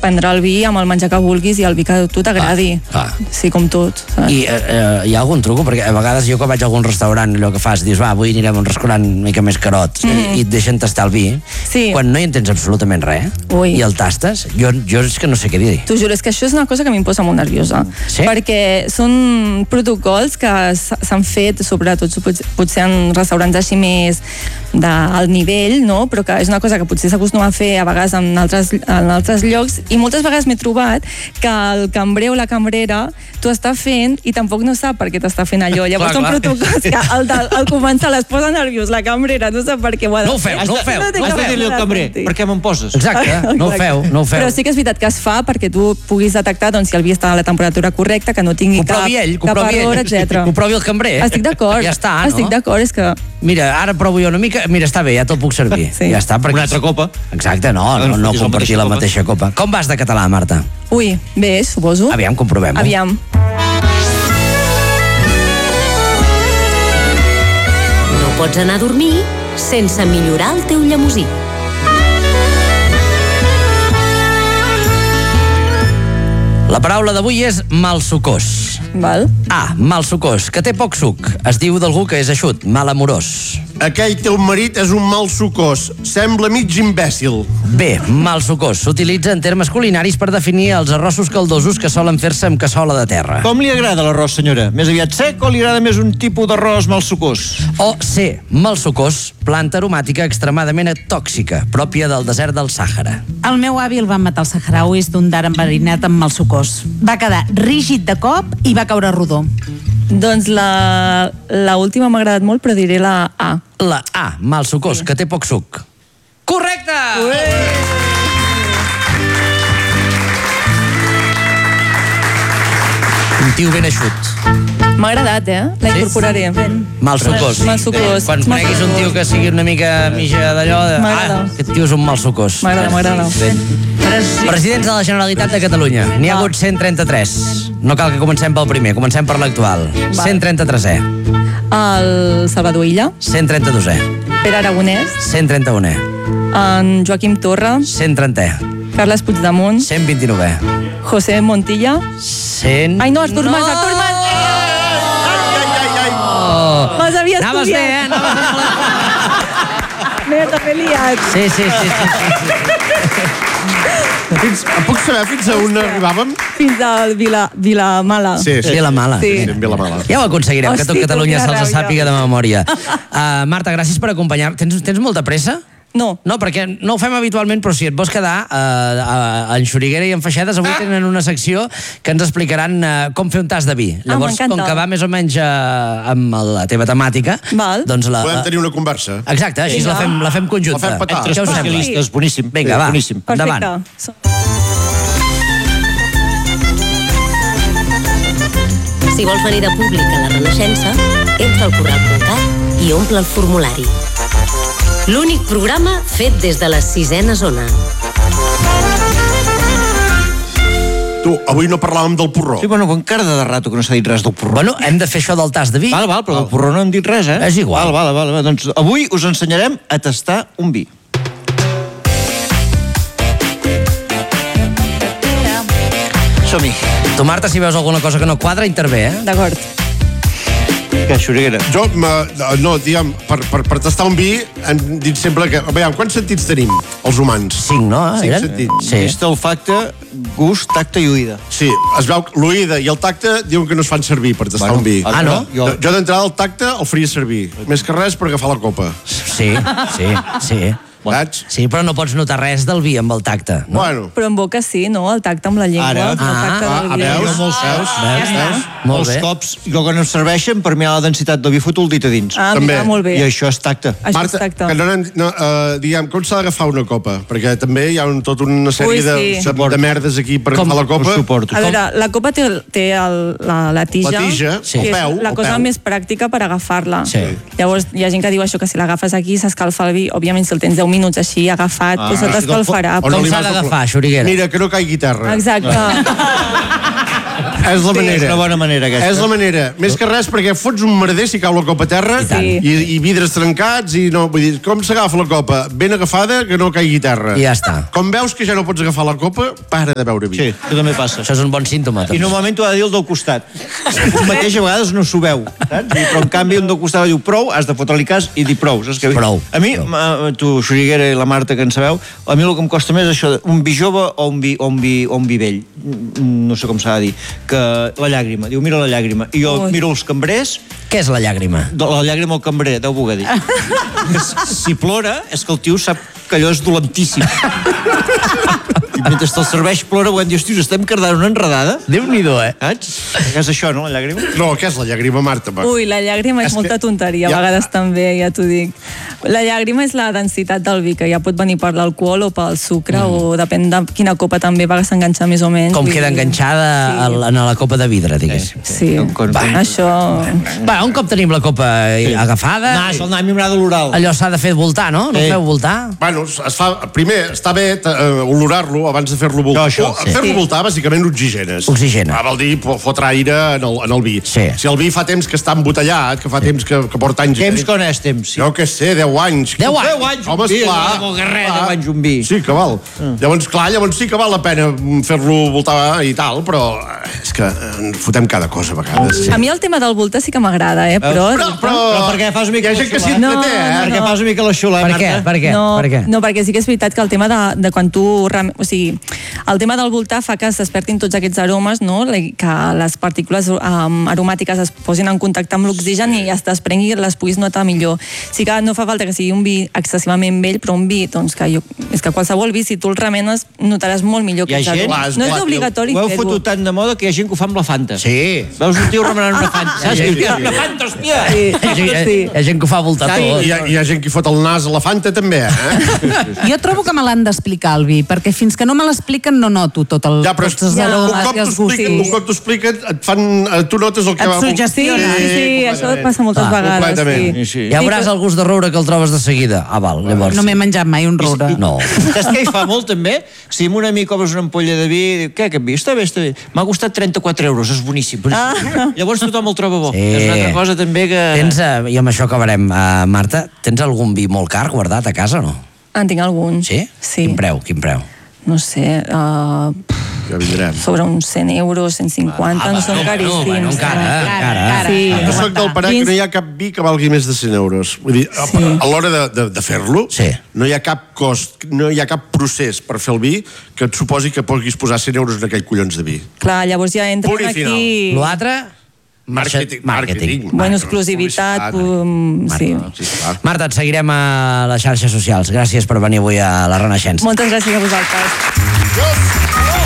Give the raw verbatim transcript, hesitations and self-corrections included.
prendre el vi amb el menjar que vulguis i el vi que a tu t'agradi. Ah, ah. Sí, com tot. Saps? I eh, hi ha algun truco? Perquè a vegades jo quan vaig a algun restaurant, allò que fas, dius, va, avui anirem a un restaurant una mica més carot, mm. i et deixen tastar el vi. Sí. Quan no hi entens absolutament res, Ui. i el tastes, jo, jo és que no sé què dir. T'ho juro, és que això és una cosa que a mi em posa molt nerviosa. Sí? Perquè són protocols que s'han fet, sobretot potser en restaurants així més d'alt nivell, no? Però que és una cosa que potser s'acostuma a fer a vegades en altres, en altres llocs, i moltes vegades m'he trobat que el cambrer o la cambrera t'ho està fent i tampoc no sap per què t'està fent allò. Llavors Clar, són clar. protocols que al, al començar les posa nerviós la cambrera, no sap per què ho ha de No ho feu, no ho feu. té Has cap de dir-li al mena de cambrer, sentit. per què me'n poses? Exacte, no ho feu, no ho feu. Però sí que és veritat que es fa perquè tu puguis detectar doncs, si el vi està a la temperatura correcta, que no tingui Que ho cap, provi ell, que ho cap provi error, ell. etcètera. Que ho provi el cambrer. Estic d'acord. Ja està, no? Estic d'acord, és que... Mira, ara provo jo una mica. Mira, està bé, ja te'l puc servir. Sí. Ja està. Perquè... Una altra copa. Exacte, no, no, Bueno, no fotis la compartir la mateixa mateixa copa. Com vas de català, Marta? Ui, bé, suposo. Aviam, comprovem-ho. Aviam. No pots anar a dormir sense millorar el teu llemosí. La paraula d'avui és malsucós. Val. A, malsucós, que té poc suc. Es diu d'algú que és eixut, malamorós. Aquell teu marit és un mal sucós. Sembla mig imbècil. B, malsucós. S'utilitza en termes culinaris per definir els arrossos caldosos que solen fer-se amb cassola de terra. Com li agrada l'arròs, senyora? Més aviat sec o li agrada més un tipus d'arròs mal sucós? O C, malsucós, planta aromàtica extremadament tòxica, pròpia del desert del Sàhara. El meu avi el van matar als saharauis d'un dar enverinat amb malsucós. Va quedar rígid de cop i va caure rodó. Doncs la, la última m'ha agradat molt, però diré la A. La A, malsucós, que té poc suc. Correcte! Un tio ben eixut. M'ha agradat, eh? La incorporaré. Malsucós. Malsucós. Quan coneguis un tio que sigui una mica mitja d'allò, de... M'agrada. Ah, aquest tio és un malsucós. M'agrada, m'agrada. Presidents de la Generalitat de Catalunya. N'hi ha hagut cent trenta-tres. No cal que comencem pel primer, comencem per l'actual. cent trenta-tresè. El Salvador Illa, cent trenta-dosè. Pere Aragonès, cent trenta-unè. en Joaquim Torra, cent trentè. Carles Puigdemont, cent vint-i-novè. José Montilla... cent... Ai, no, Artur Mas, Artur Mas! Me'ls havia Anaves bé, eh? estudiat. Anaves bé. M'he també liat. Sí, sí, sí. sí, sí. Fins, puc saber fins a on arribàvem? Fins al Vila, Vilamala. Sí, sí. Vilamala. Sí. Sí, en Vilamala. Ja ho aconseguirem, que tot Hosti, Catalunya quina se'ls ràbia. sàpiga de memòria. Uh, Marta, gràcies per acompanyar. Tens, tens molta pressa? No. No, perquè no ho fem habitualment, però si et vols quedar uh, uh, en Xuriguera i en Feixedes, avui tenen una secció que ens explicaran uh, com fer un tas de vi. Llavors, m'encanta. com que va més o menys uh, amb la teva temàtica, Val. doncs la... Podem tenir una conversa. Exacte, així la fem, la fem conjunta. La fem petar. Entre Què us sembla? especialistes, boníssim. Vinga, va, Boníssim. endavant. Perfecte. Si vols venir de públic a la Renaixença, entra al corral punt cat i omple el formulari. L'únic programa fet des de la sisena zona. Tu, avui no parlàvem del porró. Sí, bueno, encara de rato que no s'ha dit res del porró. Bueno, hem de fer això del tas de vi. Val, val, però del porró no hem dit res, eh? És igual. Val, val, val, val. Doncs avui us ensenyarem a tastar un vi. Som-hi. Tu, Marta, si veus alguna cosa que no quadra, intervé, eh? D'acord. Que Xuriguera. Jo, ma, no, diguem, per, per, per tastar un vi, hem dit sempre que... Veiem, quants sentits tenim, els humans? Cinc, no? Cinc Eren? sentits. Sí. Vista, olfacte, gust, tacte i oïda. Sí, es veu que l'oïda i el tacte diuen que no es fan servir per tastar Bueno, un vi. Ah, no? Jo, jo d'entrada el tacte el faria servir. Més que res per agafar la copa. Sí, sí, sí. Saps? Sí, però no pots notar res del vi amb el tacte. No? Bueno, Però en boca sí, no? El tacte amb la llengua. Ara. El tacte Ah, del ah, vi. veus? Molts, veus? Veus? Veus? Molt Molts bé. cops, jo quan em serveixen, per mi la densitat del vi foto el dit a dins. Ah, També. mira, molt bé. I això és tacte. Això Marta, és tacte. que no, no, uh, diguem, com s'ha d'agafar una copa? Perquè també hi ha un, tota una sèrie Ui, de, sí. de, de merdes aquí per Com agafar la copa. Ho suporto. A veure, la copa té, té el, la, la tija, La tija, Sí. el que és peu. la el cosa peu. més pràctica per agafar-la. Sí. Llavors, hi ha gent que diu això, que si l'agafes aquí s'escalfa el vi. Òbviament, si el tens deu minuts així agafat, Ah, doncs se t'escalfarà. o no Com li s'ha vas d'agafar, doblar. Xuriguera? Mira, que no caigui terra. Exacte. És la manera. És una bona manera, aquesta. És la manera. Més que res, perquè fots un merder si cau la copa a terra I, i, i vidres trencats i no... Vull dir, com s'agafa la copa? Ben agafada, que no caigui a terra. I ja està. Com veus que ja no pots agafar la copa, para de beure vi. Sí, això també passa. Això és un bon símptoma. I normalment t'ho ha de dir el del costat. Tu mateix a vegades no s'ho veu, saps? Però en canvi un del costat diu prou, has de fotre-li cas i dir prou. Saps què? Prou. A mi, prou. Tu, Xuriguera i la Marta, que en sabeu, a mi el que em costa més és això, un vi jove o un vi, o un vi, o un vi vell. No sé com s'ha de dir. Que la llàgrima. Diu, mira la llàgrima. I jo Ui. miro els cambrers. Què és la llàgrima? La llàgrima al cambrer, deu voler dir. Si plora, és que el tio sap que allò és dolentíssim. I mentre te'l serveix plora, quan dius, tio, estem cardant una enredada. Déu-n'hi-do, eh? Saps? Que és això, no, la llàgrima? No, què és la llàgrima, Marta? Va. Ui, la llàgrima és, És molta que- tonteria, a ja- vegades també, ja t'ho dic. La llàgrima és la densitat del vi, que ja pot venir per l'alcohol o pel sucre, mm. o depèn de quina copa també, a vegades s'enganxa més o menys. Com vull queda dir- enganxada Sí. sí. en la copa de vidre, diguéssim. Sí, Com- com- això... Va, un cop tenim la copa sí. agafada, Nas, el nam i de l'oral. allò s'ha de fer voltar, no? No Sí. feu voltar? Bueno, es fa, primer, està bé uh, olorar-lo abans de fer-lo voltar. No, això, O, sí. Fer-lo Sí. voltar, bàsicament, oxigenes. Oxigena. Ah, vol dir po- fotre aire en el, en el vi. Sí. Si el vi fa temps que està embotellat, que fa sí. temps que, que porta anys... Temps con és temps, sí. Jo què sé, deu anys. Deu anys? Deu anys, Home, un vi, esclar. no, guerrer, Clar. deu anys un vi. Sí, que val. Mm. Llavors, clar, llavors sí que val la pena fer-lo voltar i tal, però és que en fotem cada cosa a vegades. A mi el tema del voltar sí que m'agrada, eh? Però... Però, però, Però per què fas una mica hi ha gent que s'hi la xula? entreté, No, eh? no, Per què no. fas una mica la xula, Per Marta? què? Per què? No, Per què? no, perquè sí que és veritat que el tema de, de quan tu... rem- O sigui, el tema del voltar fa que es despertin tots aquests aromes, no? Que les partícules um, aromàtiques es posin en contacte amb l'oxigen i es desprengui i les puguis notar millor. Sí que no fa falta que sigui un vi excessivament vell, però un vi, doncs, que jo... És que qualsevol vi, si tu el remenes, notaràs molt millor Hi ha que gent- Clar, és No és clar, obligatori Ho heu fer-ho. fotut tant de moda que hi ha gent que ho fa amb la Fanta. Sí. Veus un tio remenant una Fanta, saps? Sí, Dius, sí, "Tira sí. una Fanta, hòstia! Hi ha, gent- Sí. hi ha gent que ho fa voltar Sí. tot. Hi ha, hi ha gent que fot el nas a la Fanta, també, eh? Jo trobo que me l'han d'explicar, el vi, perquè fins que no me l'expliquen no noto tot el, Ja, però tots els Ja. aromes un cop i els t'ho expliquen, gustos. un cop t'ho expliquen, et fan... eh, Tu notes el que Et va... suggestiona. Sí, sí, això passa moltes Clar, vegades. completament. Sí. Sí. Ja veuràs el gust de roure que el trobes de seguida. Ah, val, llavors... No m'he menjat mai un roure. No. Saps què hi fa molt, també? Si amb un amic obres una ampolla de vi, diu, què, aquest vi? Està bé, està bé. M'ha costat trenta-quatre euros, és boníssim. boníssim. Ah. Llavors tothom el troba bo. Sí. És una altra cosa també que... Tens, uh, i amb això acabarem, uh, Marta, tens algun vi molt car guardat a casa o no? En tinc algun. Sí? Sí. Quin preu, quin preu? No sé, uh, Ja vindrem. sobre uns cent euros, cent cinquanta, Ah, no va, són no, caríssims. bueno, encara, Cara, encara. cara. Sí. Jo soc del parer que no hi ha cap vi que valgui més de cent euros. Vull dir, a, a l'hora de, de, de fer-lo, Sí. no hi ha cap cost, no hi ha cap procés per fer el vi que et suposi que puguis posar cent euros en aquell collons de vi. Clar, llavors ja entren Punt i aquí... L'altre? Marketing. Marketing. Bueno, exclusivitat, um, sí. Sí, clar. Marta, et seguirem a les xarxes socials. Gràcies per venir avui a la Renaixença. Moltes gràcies a vosaltres. Just!